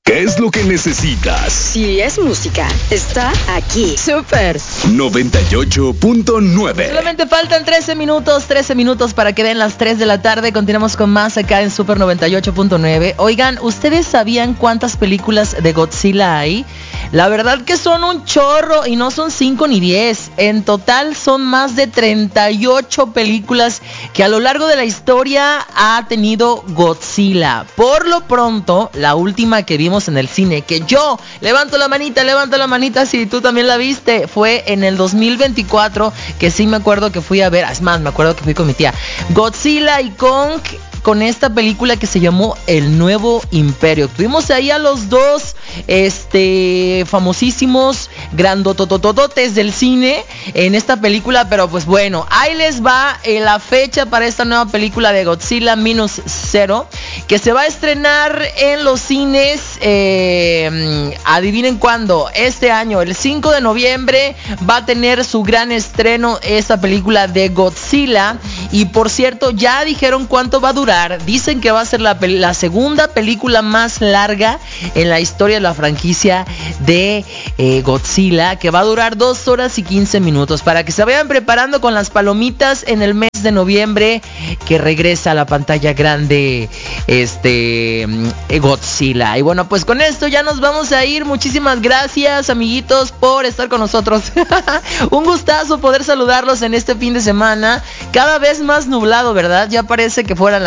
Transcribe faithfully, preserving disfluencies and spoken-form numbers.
¿Qué es lo que necesitas? Si es música, está aquí. Super noventa y ocho punto nueve. Solamente faltan trece minutos, trece minutos para que den las tres de la tarde. Continuamos con más acá en Super noventa y ocho punto nueve. Oigan, ¿ustedes sabían cuántas películas de Godzilla hay? La verdad que son un chorro y no son cinco ni diez. En total son más de treinta y ocho películas que a lo largo de la historia ha tenido Godzilla. Por lo pronto, la última que vimos en el cine, que yo levanto la manita, levanto la manita si tú también la viste, fue en el dos mil veinticuatro, que sí me acuerdo que fui a ver, es más, me acuerdo que fui con mi tía, Godzilla y Kong, con esta película que se llamó El Nuevo Imperio. Tuvimos ahí a los dos este famosísimos grandototototes del cine en esta película, pero pues bueno, ahí les va eh, la fecha para esta nueva película de Godzilla Minus Zero, que se va a estrenar en los cines, eh, adivinen cuándo, este año, el cinco de noviembre va a tener su gran estreno esta película de Godzilla. Y por cierto, ya dijeron cuánto va a durar. Dicen que va a ser la, la segunda película más larga en la historia de la franquicia de eh, Godzilla, que va a durar dos horas y quince minutos, para que se vayan preparando con las palomitas en el mes de noviembre, que regresa a la pantalla grande este eh, Godzilla. Y bueno, pues con esto ya nos vamos a ir. Muchísimas gracias, amiguitos, por estar con nosotros. Un gustazo poder saludarlos en este fin de semana, cada vez más nublado, ¿verdad? Ya parece que fueran